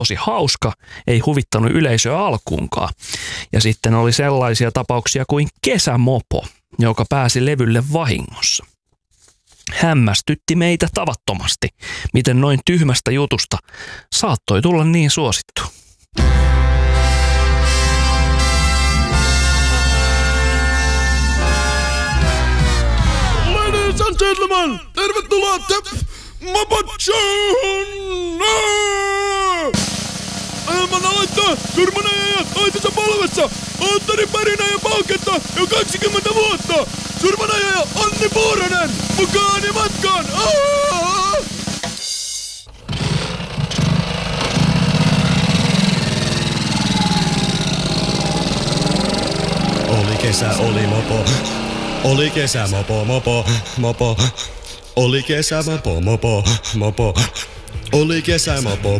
tosi hauska, ei huvittanut yleisöä alkuunkaan. Ja sitten oli sellaisia tapauksia kuin Kesämopo, joka pääsi levylle vahingossa. Hämmästytti meitä tavattomasti, miten noin tyhmästä jutusta saattoi tulla niin suosittu. Ladies and gentlemen, tervetuloa Mopon Showhun! Ohjelman aloittaa surmanajajat toisessa polvessa, Antteri Pärinä ja Pauketta jo 20 vuotta. Surmanajaja Anni Puuranen, mukaan ja matkaan! Oli kesä, oli mopo. Oli kesä, mopo, mopo, mopo. Oli kesä, mopo, mopo, mopo. Oli kesä, mopo,